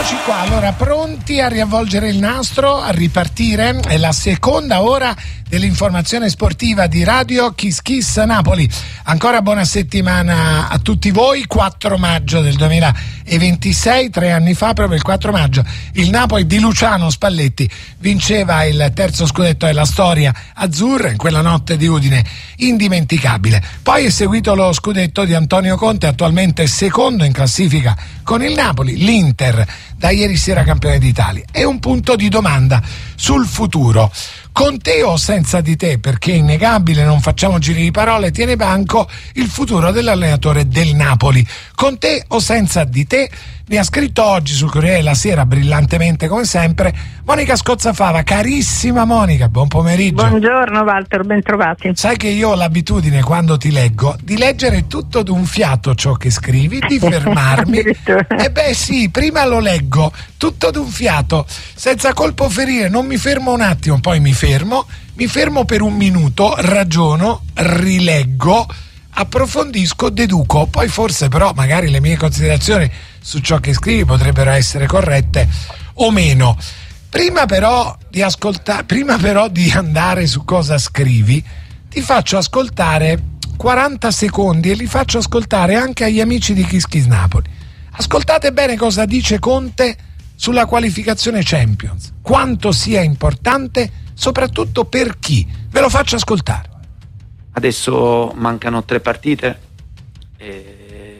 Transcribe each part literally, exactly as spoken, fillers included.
Eccoci qua, allora pronti a riavvolgere il nastro, a ripartire? È la seconda ora dell'informazione sportiva di Radio Kiss Kiss Napoli. Ancora buona settimana a tutti voi. Quattro maggio del duemilaventisei, tre anni fa, proprio il quattro maggio, il Napoli di Luciano Spalletti vinceva il terzo scudetto della storia azzurra in quella notte di Udine indimenticabile. Poi è seguito lo scudetto di Antonio Conte, attualmente secondo in classifica con il Napoli. L'Inter da ieri sera campione d'Italia. È un punto di domanda sul futuro. Con te o senza di te, perché è innegabile, non facciamo giri di parole, tiene banco il futuro dell'allenatore del Napoli. Con te o senza di te, ne ha scritto oggi sul Corriere della Sera, brillantemente come sempre, Monica Scozzafava. Carissima Monica, buon pomeriggio. Buongiorno Walter, ben trovati. Sai che io ho l'abitudine, quando ti leggo, di leggere tutto d'un fiato ciò che scrivi, di fermarmi. E beh sì, prima lo leggo tutto d'un fiato, senza colpo ferire, non mi fermo un attimo, poi mi fermo, mi fermo per un minuto, ragiono, rileggo, approfondisco, deduco, poi forse però magari le mie considerazioni su ciò che scrivi potrebbero essere corrette o meno. Prima però di ascoltare, prima però di andare su cosa scrivi, ti faccio ascoltare quaranta secondi e li faccio ascoltare anche agli amici di Kiss Kiss Napoli. Ascoltate bene cosa dice Conte sulla qualificazione Champions, quanto sia importante, soprattutto per chi. Ve lo faccio ascoltare. Adesso mancano tre partite e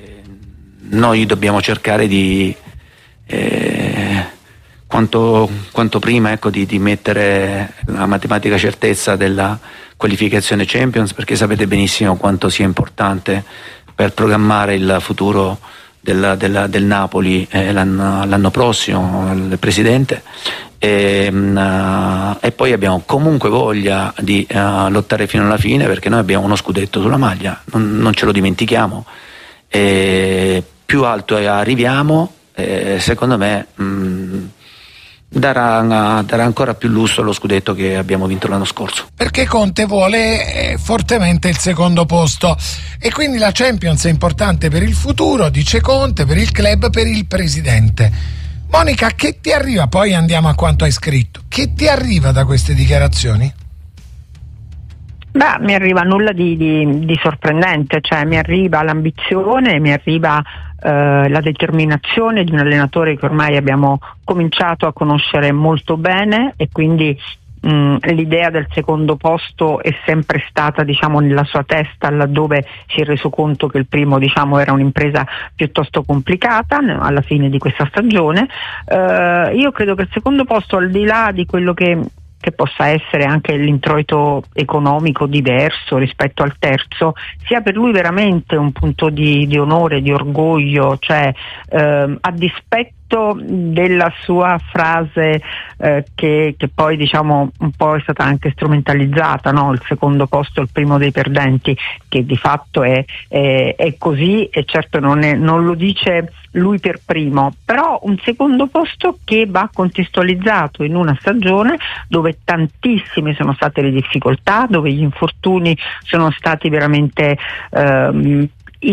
noi dobbiamo cercare di eh, quanto, quanto prima ecco, di, di mettere la matematica certezza della qualificazione Champions, perché sapete benissimo quanto sia importante per programmare il futuro del, del, del Napoli eh, l'anno, l'anno prossimo, il presidente. E, uh, e poi abbiamo comunque voglia di uh, lottare fino alla fine, perché noi abbiamo uno scudetto sulla maglia, non, non ce lo dimentichiamo, e più alto arriviamo, eh, secondo me mh, darà, darà ancora più lusso allo scudetto che abbiamo vinto l'anno scorso, perché Conte vuole eh, fortemente il secondo posto e quindi la Champions è importante per il futuro, dice Conte, per il club, per il presidente. Monica, che ti arriva? Poi andiamo a quanto hai scritto. Che ti arriva da queste dichiarazioni? Beh, mi arriva nulla di, di, di sorprendente, cioè mi arriva l'ambizione, mi arriva eh, la determinazione di un allenatore che ormai abbiamo cominciato a conoscere molto bene, e quindi mh, l'idea del secondo posto è sempre stata, diciamo, nella sua testa, laddove si è reso conto che il primo, diciamo, era un'impresa piuttosto complicata alla fine di questa stagione. Eh, io credo che il secondo posto, al di là di quello che che possa essere anche l'introito economico diverso rispetto al terzo, sia per lui veramente un punto di, di onore, di orgoglio, cioè ehm, a dispetto della sua frase eh, che, che poi, diciamo, un po' è stata anche strumentalizzata, no? Il secondo posto è il primo dei perdenti, che di fatto è, è, è così, e certo non, è, non lo dice lui per primo, però un secondo posto che va contestualizzato in una stagione dove tantissime sono state le difficoltà, dove gli infortuni sono stati veramente ehm,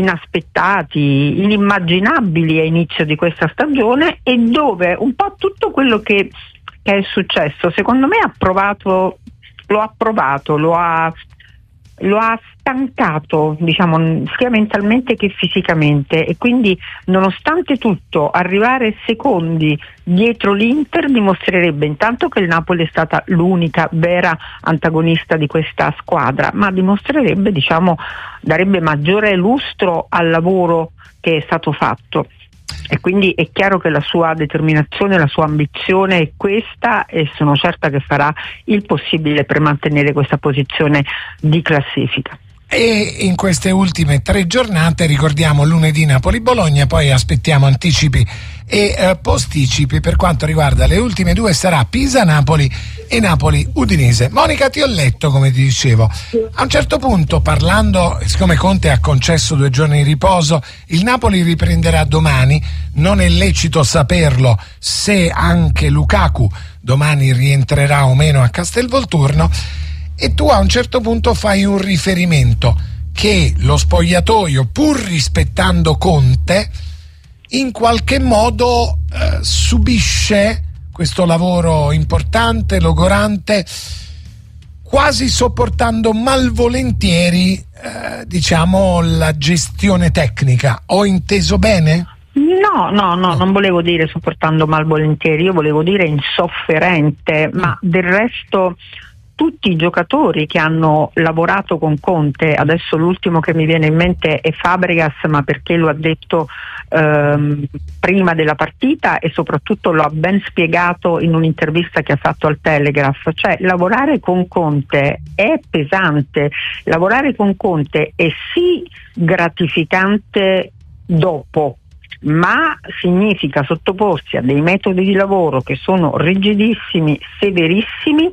inaspettati, inimmaginabili a inizio di questa stagione, e dove un po' tutto quello che, che è successo, secondo me, ha provato, lo ha provato, lo ha lo ha stancato, diciamo, sia mentalmente che fisicamente, e quindi nonostante tutto arrivare secondi dietro l'Inter dimostrerebbe intanto che il Napoli è stata l'unica vera antagonista di questa squadra, ma dimostrerebbe, diciamo, darebbe maggiore lustro al lavoro che è stato fatto. E quindi è chiaro che la sua determinazione, la sua ambizione è questa, e sono certa che farà il possibile per mantenere questa posizione di classifica. E in queste ultime tre giornate, ricordiamo, lunedì Napoli-Bologna, poi aspettiamo anticipi e eh, posticipi. Per quanto riguarda le ultime due sarà Pisa-Napoli e Napoli-Udinese. Monica, ti ho letto, come ti dicevo, a un certo punto, parlando, siccome Conte ha concesso due giorni di riposo, il Napoli riprenderà domani, non è lecito saperlo se anche Lukaku domani rientrerà o meno a Castelvolturno, e tu a un certo punto fai un riferimento che lo spogliatoio, pur rispettando Conte, in qualche modo eh, subisce questo lavoro importante, logorante, quasi sopportando malvolentieri eh, diciamo la gestione tecnica. Ho inteso bene? No, no, no, non volevo dire sopportando malvolentieri, io volevo dire insofferente, mm. ma del resto tutti i giocatori che hanno lavorato con Conte, adesso l'ultimo che mi viene in mente è Fabregas, ma perché lo ha detto ehm, prima della partita e soprattutto lo ha ben spiegato in un'intervista che ha fatto al Telegraph, cioè lavorare con Conte è pesante, lavorare con Conte è sì gratificante dopo, ma significa sottoporsi a dei metodi di lavoro che sono rigidissimi, severissimi,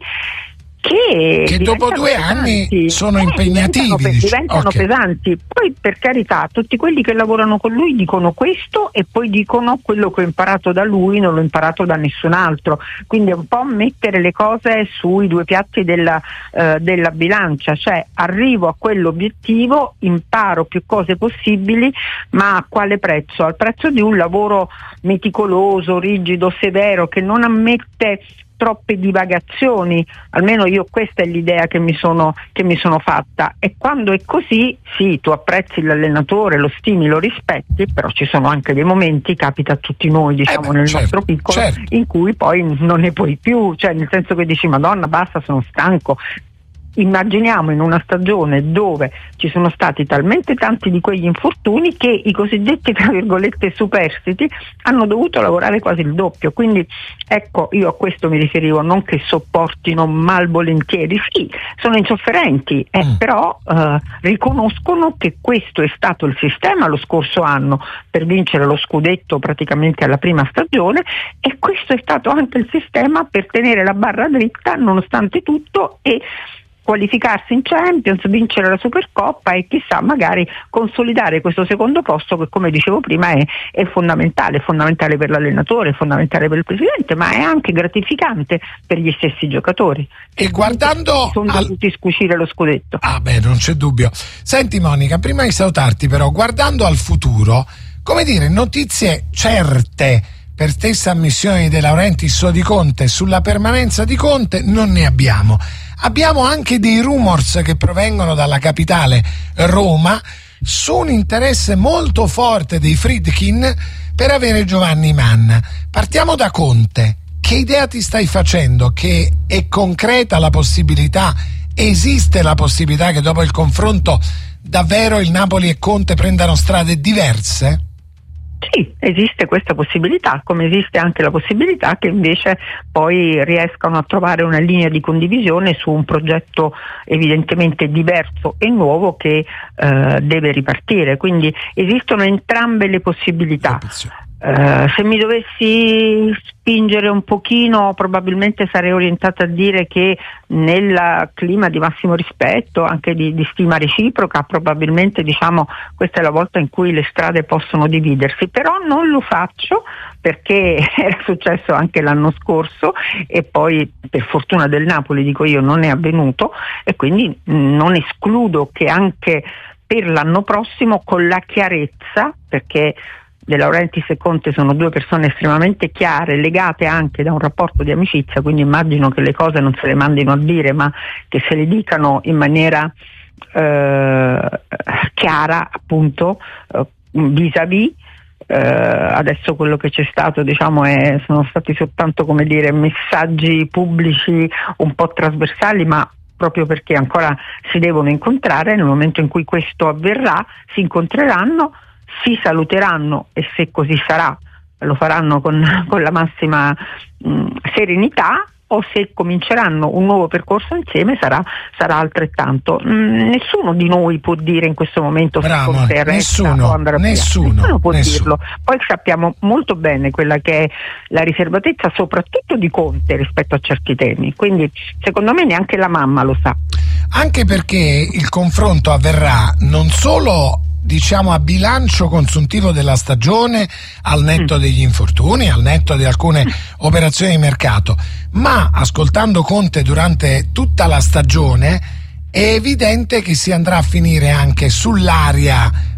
che, che dopo due pesanti. anni sono eh, impegnativi, diventano, diventano okay. pesanti. Poi, per carità, tutti quelli che lavorano con lui dicono questo e poi dicono quello che ho imparato da lui non l'ho imparato da nessun altro, quindi è un po' mettere le cose sui due piatti della, eh, della bilancia, cioè arrivo a quell'obiettivo, imparo più cose possibili, ma a quale prezzo? Al prezzo di un lavoro meticoloso, rigido, severo, che non ammette troppe divagazioni, almeno io questa è l'idea che mi sono che mi sono fatta, e quando è così sì, tu apprezzi l'allenatore, lo stimi, lo rispetti, però ci sono anche dei momenti, capita a tutti noi diciamo eh beh, nel certo, nostro piccolo, certo. in cui poi non ne puoi più, cioè nel senso che dici Madonna basta, sono stanco. Immaginiamo in una stagione dove ci sono stati talmente tanti di quegli infortuni che i cosiddetti tra virgolette superstiti hanno dovuto lavorare quasi il doppio, quindi ecco, io a questo mi riferivo, non che sopportino malvolentieri, sì, sono insofferenti, eh, mm. però eh, riconoscono che questo è stato il sistema lo scorso anno per vincere lo scudetto praticamente alla prima stagione, e questo è stato anche il sistema per tenere la barra dritta nonostante tutto e qualificarsi in Champions, vincere la Supercoppa e chissà magari consolidare questo secondo posto che, come dicevo prima, è, è fondamentale, è fondamentale per l'allenatore, è fondamentale per il presidente, ma è anche gratificante per gli stessi giocatori. E guardando sono al... dovuti scucire lo scudetto. Ah beh, non c'è dubbio. Senti Monica, prima di salutarti però, guardando al futuro, come dire, notizie certe per stessa ammissione di De Laurentiis o di Conte sulla permanenza di Conte non ne abbiamo. Abbiamo anche dei rumors che provengono dalla capitale Roma su un interesse molto forte dei Friedkin per avere Giovanni Mann. Partiamo da Conte. Che idea ti stai facendo? Che è concreta la possibilità, esiste la possibilità che dopo il confronto davvero il Napoli e Conte prendano strade diverse? Sì, esiste questa possibilità, come esiste anche la possibilità che invece poi riescano a trovare una linea di condivisione su un progetto evidentemente diverso e nuovo che eh, deve ripartire, quindi esistono entrambe le possibilità. Uh, se mi dovessi spingere un pochino, probabilmente sarei orientata a dire che nel clima di massimo rispetto, anche di, di stima reciproca, probabilmente diciamo questa è la volta in cui le strade possono dividersi, però non lo faccio perché era successo anche l'anno scorso e poi per fortuna del Napoli, dico io, non è avvenuto, e quindi non escludo che anche per l'anno prossimo, con la chiarezza, perché De Laurentiis e Conte sono due persone estremamente chiare, legate anche da un rapporto di amicizia, quindi immagino che le cose non se le mandino a dire, ma che se le dicano in maniera eh, chiara, appunto, eh, vis-à-vis. Eh, adesso quello che c'è stato, diciamo, è, sono stati soltanto, come dire, messaggi pubblici un po' trasversali, ma proprio perché ancora si devono incontrare. Nel momento in cui questo avverrà, si incontreranno, si saluteranno e se così sarà lo faranno con, con la massima mh, serenità, o se cominceranno un nuovo percorso insieme sarà, sarà altrettanto. Mh, nessuno di noi può dire in questo momento Bravo, se Conte resta o andrà via. Nessuno, nessuno può nessuno. dirlo. Poi sappiamo molto bene quella che è la riservatezza soprattutto di Conte rispetto a certi temi, quindi secondo me neanche la mamma lo sa. Anche perché il confronto avverrà non solo, diciamo, a bilancio consuntivo della stagione, al netto degli infortuni, al netto di alcune operazioni di mercato, ma ascoltando Conte durante tutta la stagione è evidente che si andrà a finire anche sull'area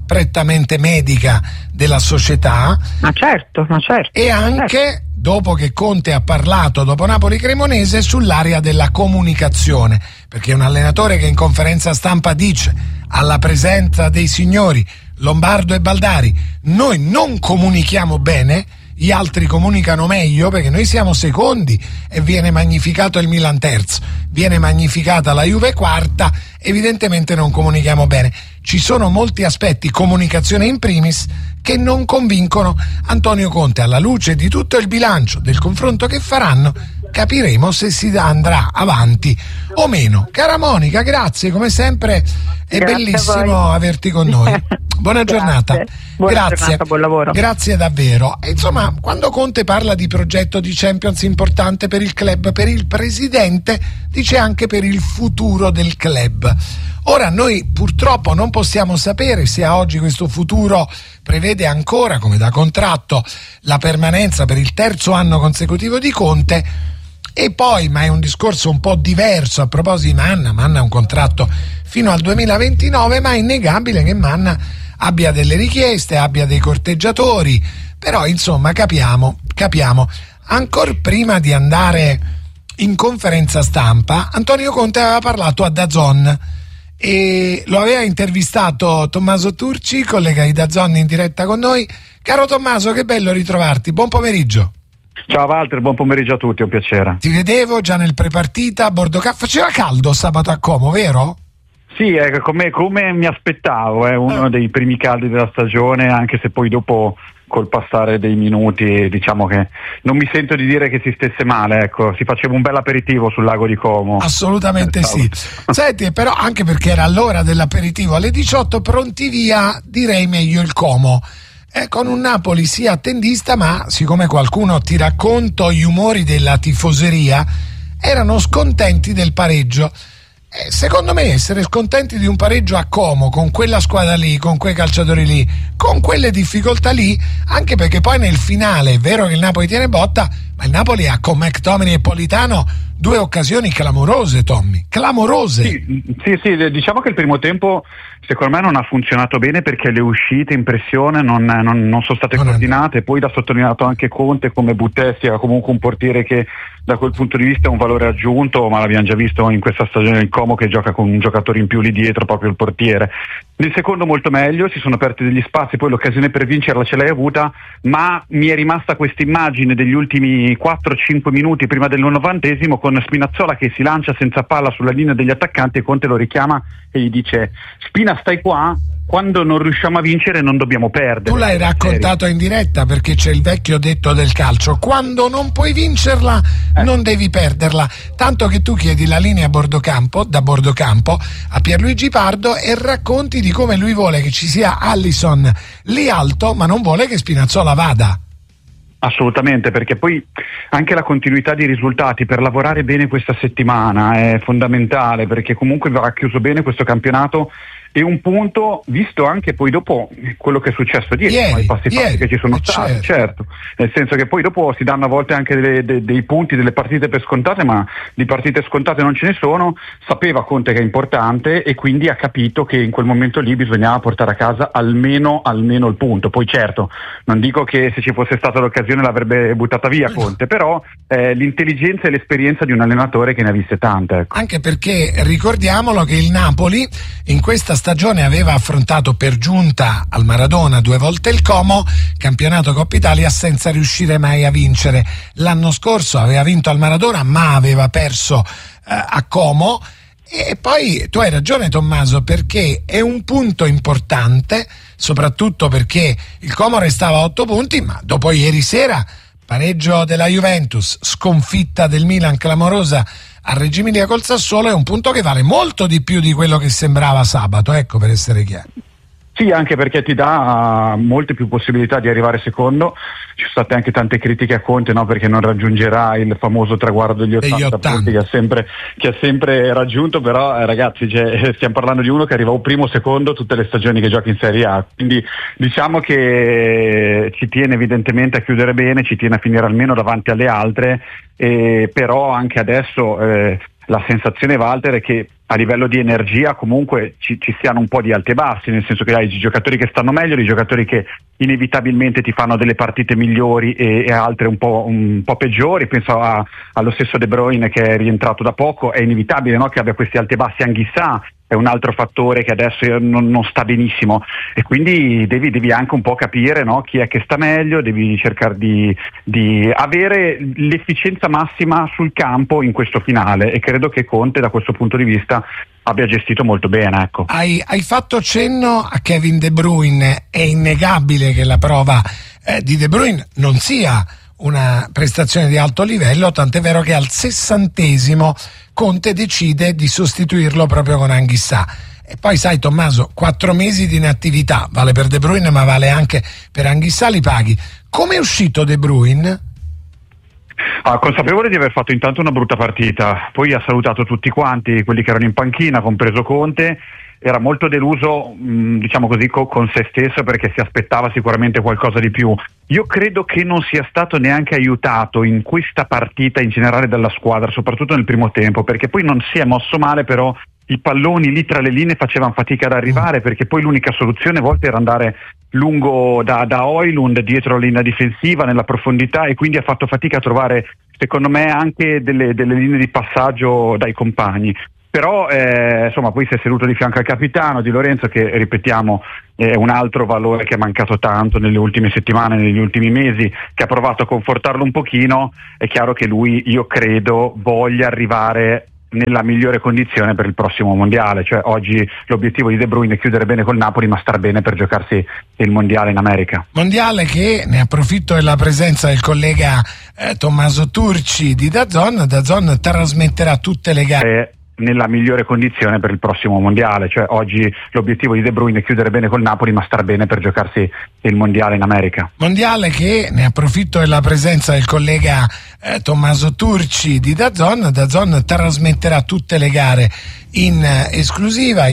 prettamente medica della società. Ma certo, ma certo. E anche certo. Dopo che Conte ha parlato, dopo Napoli-Cremonese, sull'area della comunicazione, perché è un allenatore che in conferenza stampa dice, alla presenza dei signori Lombardo e Baldari, noi non comunichiamo bene, gli altri comunicano meglio perché noi siamo secondi e viene magnificato il Milan terzo, viene magnificata la Juve quarta, evidentemente non comunichiamo bene. Ci sono molti aspetti, comunicazione in primis, che non convincono Antonio Conte. Alla luce di tutto il bilancio del confronto che faranno, capiremo se si andrà avanti o meno. Cara Monica, grazie, come sempre è grazie bellissimo averti con noi. Buona giornata. Buona grazie. Giornata, buon lavoro. Grazie davvero. E insomma, quando Conte parla di progetto di Champions importante per il club, per il presidente, dice anche per il futuro del club. Ora noi purtroppo non possiamo sapere se a oggi questo futuro prevede ancora, come da contratto, la permanenza per il terzo anno consecutivo di Conte. E poi, ma è un discorso un po' diverso a proposito di Manna, Manna ha un contratto fino al duemilaventinove, ma è innegabile che Manna abbia delle richieste, abbia dei corteggiatori, però insomma capiamo, capiamo. Ancora prima di andare in conferenza stampa, Antonio Conte aveva parlato a DAZN e lo aveva intervistato Tommaso Turci, collega di DAZN in diretta con noi. Caro Tommaso, che bello ritrovarti, buon pomeriggio. Ciao Walter, buon pomeriggio a tutti, è un piacere. Ti vedevo già nel prepartita a bordo ca- faceva caldo sabato a Como, vero? Sì, è come, come mi aspettavo, è uno eh. dei primi caldi della stagione, anche se poi dopo col passare dei minuti diciamo che non mi sento di dire che si stesse male, ecco, si faceva un bel aperitivo sul lago di Como. Assolutamente sì. Senti, però anche perché era l'ora dell'aperitivo, alle diciotto pronti via, direi meglio il Como. Eh, con un Napoli sì attendista, ma siccome qualcuno ti racconto gli umori della tifoseria, erano scontenti del pareggio. Eh, secondo me essere scontenti di un pareggio a Como, con quella squadra lì, con quei calciatori lì, con quelle difficoltà lì, anche perché poi nel finale è vero che il Napoli tiene botta, ma il Napoli ha con McTominay e Politano due occasioni clamorose, Tommy, clamorose. Sì, sì, sì, diciamo che il primo tempo secondo me non ha funzionato bene perché le uscite in pressione non, non, non sono state non coordinate, poi l'ha sottolineato anche Conte come Buttè sia comunque un portiere che da quel punto di vista è un valore aggiunto, ma l'abbiamo già visto in questa stagione del Como che gioca con un giocatore in più lì dietro, proprio il portiere. Nel secondo molto meglio, si sono aperti degli spazi, poi l'occasione per vincerla ce l'hai avuta, ma mi è rimasta questa immagine degli ultimi quattro cinque minuti prima del novantesimo con Spinazzola che si lancia senza palla sulla linea degli attaccanti e Conte lo richiama e gli dice: Spina, stai qua, quando non riusciamo a vincere non dobbiamo perdere. Tu l'hai raccontato in diretta perché c'è il vecchio detto del calcio: quando non puoi vincerla eh. non devi perderla, tanto che tu chiedi la linea a bordo campo, da bordo campo a Pierluigi Pardo e racconti di come lui vuole che ci sia Alisson lì alto ma non vuole che Spinazzola vada. Assolutamente, perché poi anche la continuità di risultati per lavorare bene questa settimana è fondamentale, perché comunque va chiuso bene questo campionato e un punto visto anche poi dopo quello che è successo dietro, ieri, i passi ieri, che ci sono stati, certo. certo, nel senso che poi dopo si danno a volte anche delle, de, dei punti, delle partite per scontate, ma di partite scontate non ce ne sono. Sapeva Conte che è importante e quindi ha capito che in quel momento lì bisognava portare a casa almeno, almeno il punto. Poi certo, non dico che se ci fosse stata l'occasione l'avrebbe buttata via Conte, però eh, l'intelligenza e l'esperienza di un allenatore che ne ha viste tante. Ecco. Anche perché ricordiamolo che il Napoli in questa stagione aveva affrontato per giunta al Maradona due volte il Como, campionato Coppa Italia, senza riuscire mai a vincere. L'anno scorso aveva vinto al Maradona ma aveva perso eh, a Como. E poi tu hai ragione Tommaso, perché è un punto importante, soprattutto perché il Como restava a otto punti, ma dopo ieri sera pareggio della Juventus, sconfitta del Milan clamorosa a Reggio Emilia col Sassuolo, è un punto che vale molto di più di quello che sembrava sabato, ecco, per essere chiari. Sì, anche perché ti dà molte più possibilità di arrivare secondo. Ci sono state anche tante critiche a Conte, no? Perché non raggiungerà il famoso traguardo degli ottanta punti che ha sempre, che ha sempre raggiunto, però eh, ragazzi, cioè, stiamo parlando di uno che arriva o primo o secondo tutte le stagioni che gioca in Serie A, quindi diciamo che ci tiene evidentemente a chiudere bene, ci tiene a finire almeno davanti alle altre, eh, però anche adesso eh, la sensazione, Walter, è che a livello di energia comunque ci, ci siano un po' di alti e bassi, nel senso che hai i giocatori che stanno meglio, i giocatori che inevitabilmente ti fanno delle partite migliori e, e altre un po', un po' peggiori. Penso a, allo stesso De Bruyne che è rientrato da poco, è inevitabile, no, che abbia questi alti e bassi. Anghissà è un altro fattore che adesso non, non sta benissimo, e quindi devi, devi anche un po' capire, no, chi è che sta meglio, devi cercare di, di avere l'efficienza massima sul campo in questo finale, e credo che Conte da questo punto di vista abbia gestito molto bene. Ecco. Hai, hai fatto cenno a Kevin De Bruyne, è innegabile che la prova eh, di De Bruyne non sia una prestazione di alto livello, tant'è vero che al sessantesimo Conte decide di sostituirlo proprio con Anghissà. E poi sai, Tommaso, quattro mesi di inattività, vale per De Bruyne ma vale anche per Anghissà, li paghi. Come è uscito De Bruyne? Ah, consapevole di aver fatto intanto una brutta partita, poi ha salutato tutti quanti, quelli che erano in panchina, compreso Conte. Era molto deluso, mh, diciamo così, co- con se stesso, perché si aspettava sicuramente qualcosa di più. Io credo che non sia stato neanche aiutato in questa partita in generale dalla squadra, soprattutto nel primo tempo, perché poi non si è mosso male, però i palloni lì tra le linee facevano fatica ad arrivare, perché poi l'unica soluzione a volte era andare lungo da, da Højlund dietro la linea difensiva nella profondità, e quindi ha fatto fatica a trovare, secondo me, anche delle, delle linee di passaggio dai compagni. Però eh, insomma poi si è seduto di fianco al capitano Di Lorenzo, che ripetiamo è un altro valore che è mancato tanto nelle ultime settimane, negli ultimi mesi, che ha provato a confortarlo un pochino. È chiaro che lui, io credo, voglia arrivare nella migliore condizione per il prossimo mondiale. Cioè oggi l'obiettivo di De Bruyne è chiudere bene col Napoli, ma star bene per giocarsi il mondiale in America. Mondiale che, ne approfitto della presenza del collega eh, Tommaso Turci di DAZN, DAZN trasmetterà tutte le gare eh, nella migliore condizione per il prossimo mondiale. Cioè oggi l'obiettivo di De Bruyne è chiudere bene col Napoli, ma star bene per giocarsi il mondiale in America. Mondiale che, ne approfitto della presenza del collega eh, Tommaso Turci di DAZN, DAZN trasmetterà tutte le gare in eh, esclusiva.